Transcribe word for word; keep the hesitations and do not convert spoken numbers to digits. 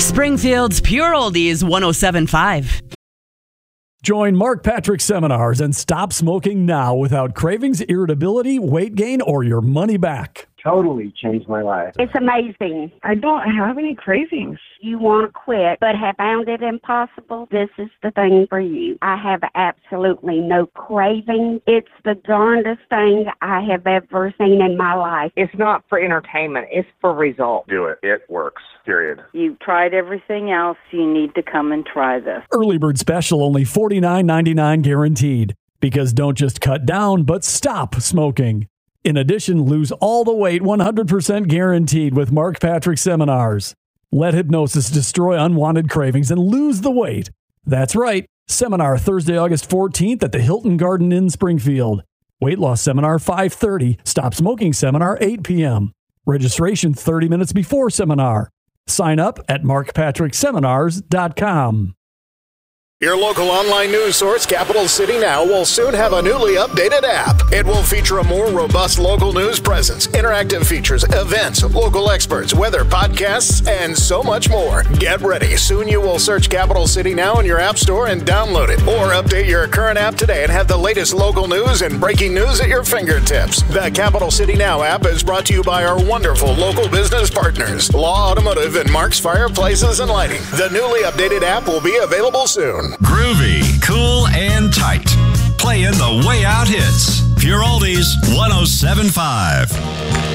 Springfield's Pure Oldies one oh seven point five. Join Mark Patrick Seminars and stop smoking now without cravings, irritability, weight gain, or your money back. Totally changed my life. It's amazing. I don't have any cravings. You want to quit, but have found it impossible? This is the thing for you. I have absolutely no craving. It's the darndest thing I have ever seen in my life. It's not for entertainment. It's for results. Do it. It works. Period. You've tried everything else. You need to come and try this. Early bird special, only forty-nine ninety-nine guaranteed. Because don't just cut down, but stop smoking. In addition, lose all the weight one hundred percent guaranteed with Mark Patrick Seminars. Let hypnosis destroy unwanted cravings and lose the weight. That's right. Seminar Thursday, August fourteenth at the Hilton Garden Inn, Springfield. Weight loss seminar five thirty. Stop smoking seminar eight p.m. Registration thirty minutes before seminar. Sign up at mark patrick seminars dot com. Your local online news source, Capital City Now, will soon have a newly updated app. It will feature a more robust local news presence, interactive features, events, local experts, weather, podcasts, and so much more. Get ready. Soon you will search Capital City Now in your app store and download it. Or update your current app today and have the latest local news and breaking news at your fingertips. The Capital City Now app is brought to you by our wonderful local business partners, Law Automotive and Mark's Fireplaces and Lighting. The newly updated app will be available soon. Groovy, cool, and tight. Playing the way out hits. Pure Oldies one oh seven point five.